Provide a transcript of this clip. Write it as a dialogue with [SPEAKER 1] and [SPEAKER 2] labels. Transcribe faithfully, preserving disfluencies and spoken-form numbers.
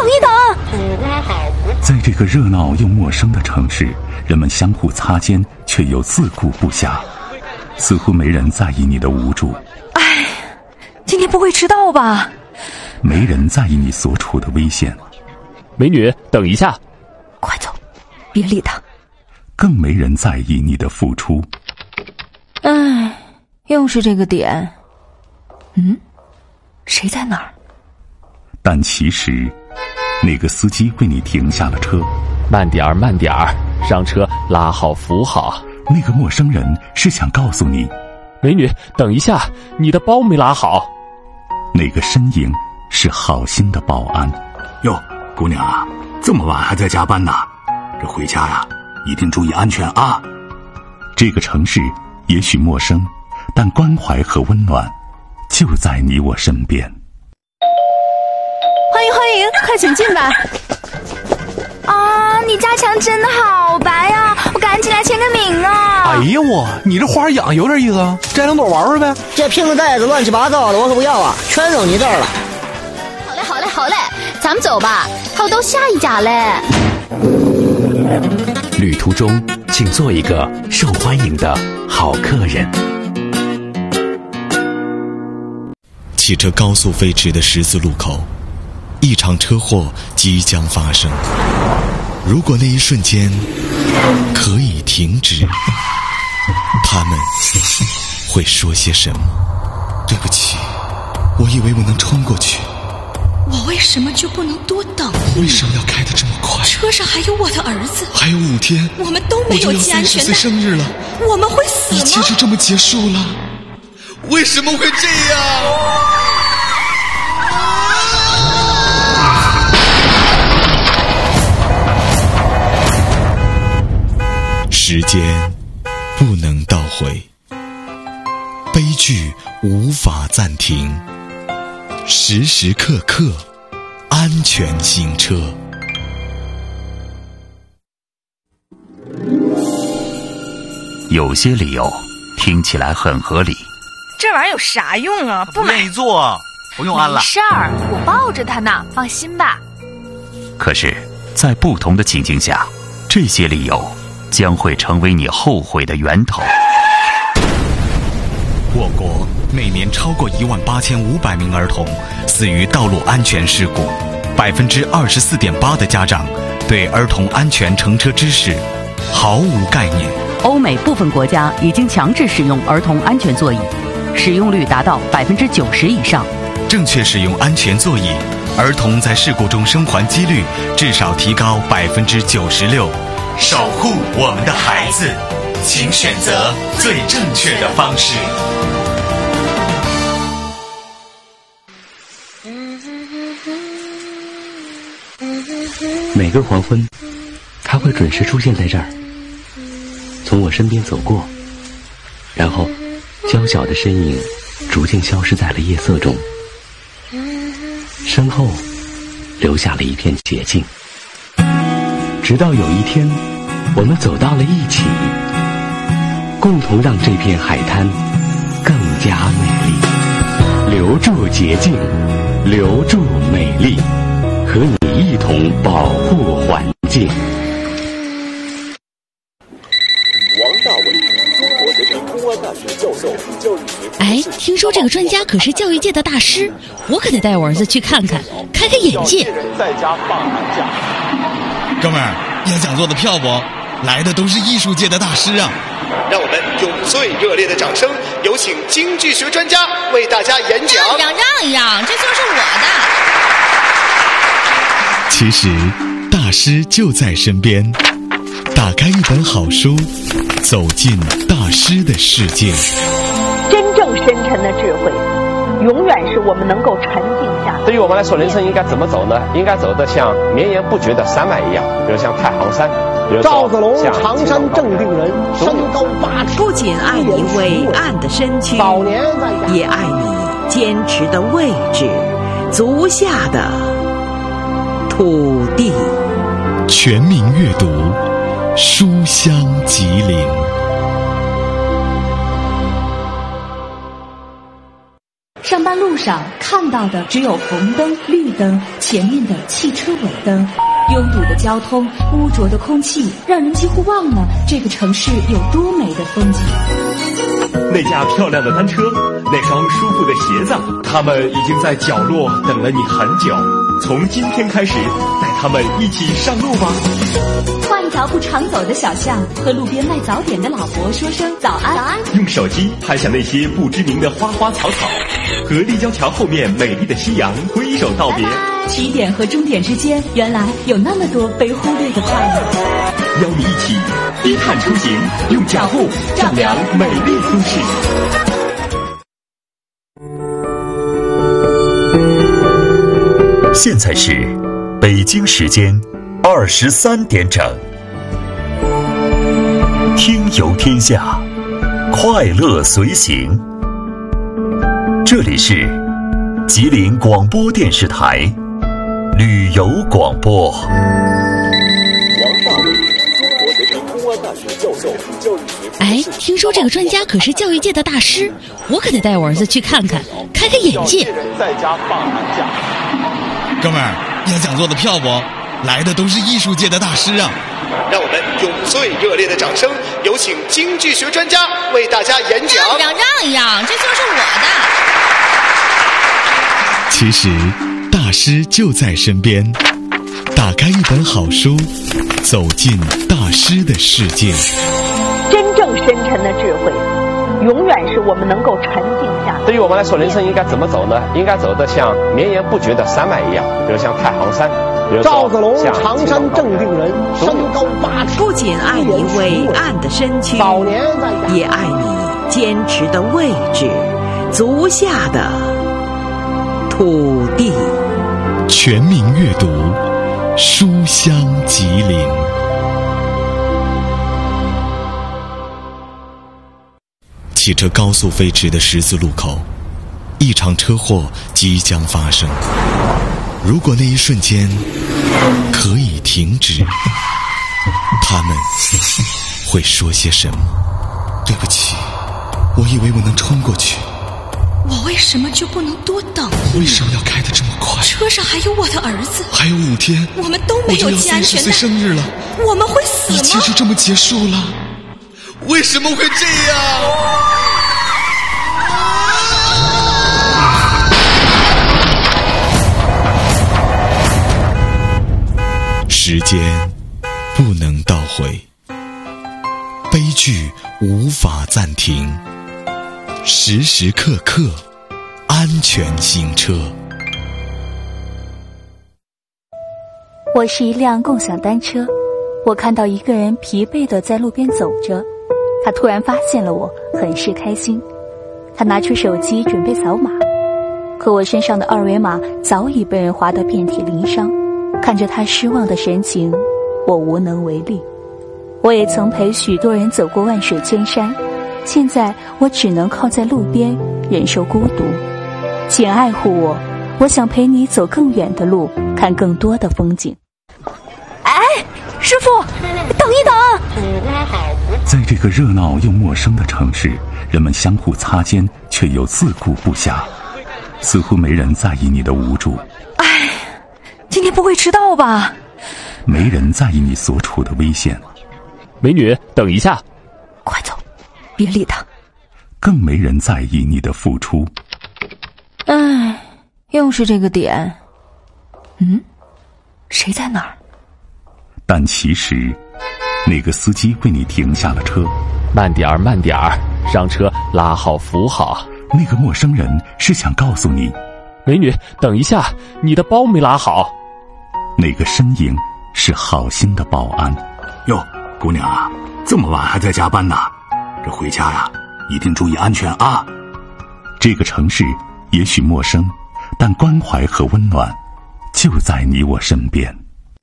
[SPEAKER 1] 一等！
[SPEAKER 2] 在这个热闹又陌生的城市，人们相互擦肩，却又自顾不暇，似乎没人在意你的无助。
[SPEAKER 1] 哎，今天不会迟到吧？
[SPEAKER 2] 没人在意你所处的危险。
[SPEAKER 3] 美女，等一下！
[SPEAKER 1] 快走，别理他。
[SPEAKER 2] 更没人在意你的付出。
[SPEAKER 1] 哎，又是这个点。嗯，谁在哪儿？
[SPEAKER 2] 但其实，那个司机为你停下了车。
[SPEAKER 3] 慢点儿，慢点儿，上车，拉好扶好。
[SPEAKER 2] 那个陌生人是想告诉你，
[SPEAKER 3] 美女，等一下，你的包没拉好。
[SPEAKER 2] 那个身影是好心的保安。
[SPEAKER 4] 哟，姑娘啊，这么晚还在加班呢？这回家呀，一定注意安全啊！
[SPEAKER 2] 这个城市也许陌生，但关怀和温暖就在你我身边。
[SPEAKER 1] 欢迎欢迎，快请进吧。
[SPEAKER 5] 啊，你家墙真的好白呀！我赶紧来签个名啊！
[SPEAKER 6] 哎呀我，你这花养有点意思啊，摘两朵玩玩呗。
[SPEAKER 7] 这瓶子袋子乱七八糟的，我可不要啊，全扔你这儿了。
[SPEAKER 5] 好嘞好嘞好嘞，咱们走吧，还有到下一家嘞。
[SPEAKER 8] 旅途中，请做一个受欢迎的好客人。
[SPEAKER 9] 汽车高速飞驰的十字路口，一场车祸即将发生。如果那一瞬间可以停止，他们会说些什么？对不起，我以为我能冲过去。
[SPEAKER 10] 我为什么就不能多等一
[SPEAKER 9] 秒？为什么要开得这么快？
[SPEAKER 10] 车上还有我的儿系，
[SPEAKER 9] 还有五天，
[SPEAKER 10] 我们都没有系安全带。
[SPEAKER 9] 我就要三十岁生日了，
[SPEAKER 10] 我们会死吗？
[SPEAKER 9] 一切就这么结束了？为什么会这样？时间不能倒回，悲剧无法暂停，时时刻刻安全行车。
[SPEAKER 2] 有些理由听起来很合理。
[SPEAKER 11] 这玩意儿有啥用啊？不买。
[SPEAKER 12] 不愿意坐，不用安了。
[SPEAKER 11] 没事儿，我抱着它呢，放心吧。
[SPEAKER 2] 可是，在不同的情境下，这些理由将会成为你后悔的源头。
[SPEAKER 9] 我国每年超过一万八千五百名儿童死于道路安全事故，百分之二十四点八的家长对儿童安全乘车知识毫无概念。
[SPEAKER 13] 欧美部分国家已经强制使用儿童安全座椅，使用率达到百分之九十以上。
[SPEAKER 9] 正确使用安全座椅，儿童在事故中生还几率至少提高百分之九十六。守护我们的孩子，请选择最正确的方式。
[SPEAKER 8] 每个黄昏，他会准时出现在这儿，从我身边走过，然后娇小的身影逐渐消失在了夜色中，身后留下了一片洁净。直到有一天，我们走到了一起，共同让这片海滩更加美丽。留住洁净，留住美丽，和你一同保护环境。
[SPEAKER 14] 王大伟，中国人民公安大学教授、教育学。
[SPEAKER 15] 哎，听说这个专家可是教育界的大师，我可得带我儿子去看看，开开眼界。
[SPEAKER 14] 在家放寒假。
[SPEAKER 9] 哥们儿，要讲座的票不？来的都是艺术界的大师啊！
[SPEAKER 16] 让我们用最热烈的掌声，有请经济学专家为大家演讲。
[SPEAKER 15] 让让一让，这就是我的。
[SPEAKER 9] 其实，大师就在身边。打开一本好书，走进大师的世界。
[SPEAKER 17] 真正深沉的智慧，永远是我们能够沉静下。
[SPEAKER 18] 对于我们来说，人生应该怎么走呢？应该走得像绵延不绝的山脉一样，比如像太行山。
[SPEAKER 7] 赵子龙，常山正定人，身高八尺。
[SPEAKER 19] 不仅爱你伟岸的身躯，
[SPEAKER 7] 早年在
[SPEAKER 19] 也爱你坚持的位置，足下的土地。
[SPEAKER 9] 全民阅读，书香吉林。
[SPEAKER 5] 上班路上
[SPEAKER 20] 上看到的只有红灯、绿灯，前面的汽车尾灯。拥堵的交通，污浊的空气，让人几乎忘了这个城市有多美的风景。
[SPEAKER 21] 那架漂亮的单车，那双舒服的鞋子，他们已经在角落等了你很久。从今天开始，带他们一起上路吧。
[SPEAKER 20] 换一条不常走的小巷，和路边卖早点的老伯说声早安。早安。
[SPEAKER 21] 用手机拍下那些不知名的花花草草，和立交桥后面美丽的夕阳挥手道别。
[SPEAKER 20] 拜拜。起点和终点之间，原来有那么多被忽略的快乐。
[SPEAKER 21] 邀你一起低碳出行，用脚步丈量美丽都市。
[SPEAKER 2] 现在是北京时间二十三点整，听游天下，快乐随行。这里是吉林广播电视台旅游广播。
[SPEAKER 14] 王大伟，中国学生公安大学教授，教育学。
[SPEAKER 15] 哎，听说这个专家可是教育界的大师，我可得带我儿子去看看，开开眼界。
[SPEAKER 14] 在家放寒假。
[SPEAKER 9] 哥们儿，要讲座的票不？来的都是艺术界的大师啊！
[SPEAKER 16] 让我们用最热烈的掌声，有请京剧学专家为大家演讲。
[SPEAKER 10] 让一让，让一让，这就是我的。
[SPEAKER 9] 其实，大师就在身边。打开一本好书，走进大师的世界。
[SPEAKER 17] 真正深沉的智慧，永远是我们能够沉静下。
[SPEAKER 18] 对于我们来说，人生应该怎么走呢？应该走得像绵延不绝的山脉一样，比如像太行山。
[SPEAKER 7] 赵子龙，常山正定人，身高八尺，
[SPEAKER 19] 不仅爱你伟岸的身躯，
[SPEAKER 7] 早年在
[SPEAKER 19] 也爱你坚持的位置，足下的土地。
[SPEAKER 9] 全民阅读，书香吉林。汽车高速飞驰的十字路口，一场车祸即将发生。如果那一瞬间可以停止，他们会说些什么？对不起，我以为我能冲过去。
[SPEAKER 10] 我为什么就不能多等一
[SPEAKER 9] 为什么要开得这么快？
[SPEAKER 10] 车上还有我的儿子，
[SPEAKER 9] 还有五天，
[SPEAKER 10] 我们都没有系安全带。
[SPEAKER 9] 我就要三十岁生日了，
[SPEAKER 10] 我们会死吗？
[SPEAKER 9] 一切就这么结束了？为什么会这样？时间不能倒回，悲剧无法暂停，时时刻刻安全行车。
[SPEAKER 22] 我是一辆共享单车，我看到一个人疲惫地在路边走着，他突然发现了我，很是开心。他拿出手机准备扫码，可我身上的二维码早已被人划得遍体鳞伤。看着他失望的神情，我无能为力。我也曾陪许多人走过万水千山，现在我只能靠在路边忍受孤独。请爱护我，我想陪你走更远的路，看更多的风景。
[SPEAKER 1] 哎，师傅，等一等！
[SPEAKER 2] 在这个热闹又陌生的城市，人们相互擦肩，却又自顾不暇，似乎没人在意你的无助。
[SPEAKER 1] 哎，今天不会迟到吧？
[SPEAKER 2] 没人在意你所处的危险。
[SPEAKER 3] 美女，等一下！
[SPEAKER 1] 快走，别理他。
[SPEAKER 2] 更没人在意你的付出。
[SPEAKER 1] 哎，又是这个点。嗯，谁在哪儿？
[SPEAKER 2] 但其实，那个司机为你停下了车。
[SPEAKER 3] 慢点儿，慢点儿，上车拉好扶好。
[SPEAKER 2] 那个陌生人是想告诉你，
[SPEAKER 3] 美女，等一下，你的包没拉好。
[SPEAKER 2] 那个身影是好心的保安。
[SPEAKER 4] 哟，姑娘啊，这么晚还在加班呢？这回家呀，一定注意安全啊！
[SPEAKER 2] 这个城市也许陌生，但关怀和温暖就在你我身边。